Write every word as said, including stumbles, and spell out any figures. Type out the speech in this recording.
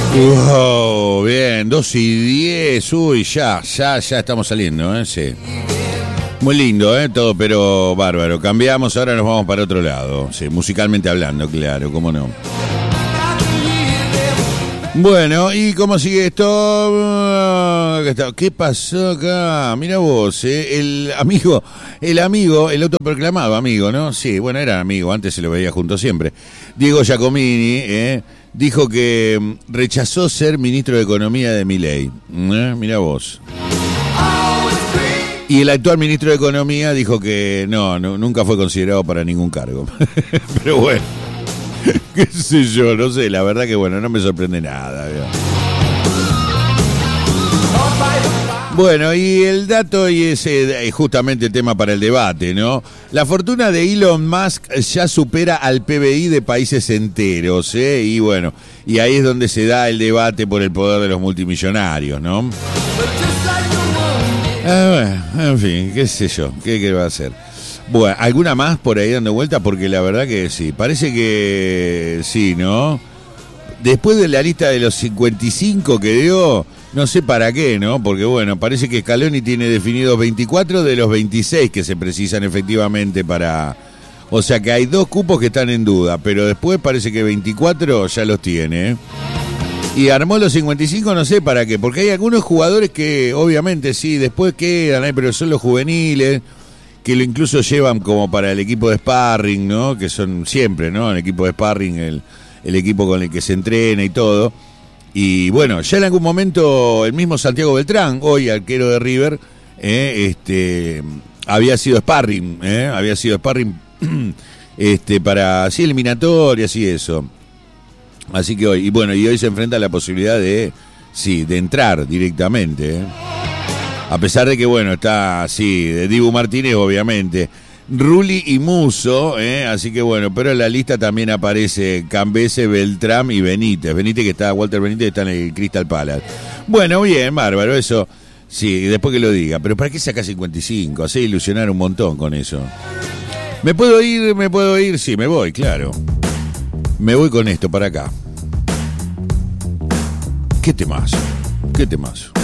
Wow, bien, dos y diez, uy, ya, ya, ya estamos saliendo, ¿eh? Sí. Muy lindo, ¿eh? Todo, pero bárbaro. Cambiamos, ahora nos vamos para otro lado, sí, musicalmente hablando, claro, cómo no. Bueno, ¿y cómo sigue esto? ¿Qué pasó acá? Mira vos, ¿eh? El amigo, el amigo, el autoproclamado amigo, ¿no? Sí, bueno, era amigo, antes se lo veía junto siempre. Diego Giacomini, ¿eh? Dijo que rechazó ser ministro de Economía de Milei. ¿Eh? Mira vos. Y el actual ministro de Economía dijo que no, no nunca fue considerado para ningún cargo. Pero bueno, qué sé yo, no sé, la verdad que bueno, no me sorprende nada. ¿Vio? Bueno, y el dato y ese es justamente el tema para el debate, ¿no? La fortuna de Elon Musk ya supera al P B I de países enteros, ¿eh? Y bueno, y ahí es donde se da el debate por el poder de los multimillonarios, ¿no? Ah, bueno, en fin, qué sé yo, qué, qué va a hacer. Bueno, ¿alguna más por ahí dando vuelta? Porque la verdad que sí, parece que sí, ¿no? Después de la lista de los cincuenta y cinco que dio, no sé para qué, ¿no? Porque bueno, parece que Scaloni tiene definidos veinticuatro de los veintiséis que se precisan efectivamente para... O sea que hay dos cupos que están en duda, pero después parece que veinticuatro ya los tiene, ¿eh? Y armó los cincuenta y cinco, no sé para qué, porque hay algunos jugadores que obviamente sí, después quedan, ¿eh? Pero son los juveniles, que lo incluso llevan como para el equipo de sparring, ¿no? Que son siempre, ¿no? El equipo de sparring, el... el equipo con el que se entrena y todo. Y bueno, ya en algún momento el mismo Santiago Beltrán, hoy arquero de River, eh, este, había sido sparring, eh, había sido sparring este, para así eliminatorias y eso. Así que hoy, y bueno, y hoy se enfrenta a la posibilidad de, sí, de entrar directamente. Eh. A pesar de que, bueno, está, sí, de Dibu Martínez, obviamente. Rulli y Musso, ¿eh? Así que bueno, pero en la lista también aparece Cambese, Beltrán y Benítez. Benítez que está, Walter Benítez está en el Crystal Palace. Bueno, bien, bárbaro, eso, sí, después que lo diga. Pero ¿para qué saca cincuenta y cinco? Hace ilusionar un montón con eso. ¿Me puedo ir? ¿Me puedo ir? Sí, me voy, claro. Me voy con esto para acá. ¿Qué temazo? ¿Qué temazo?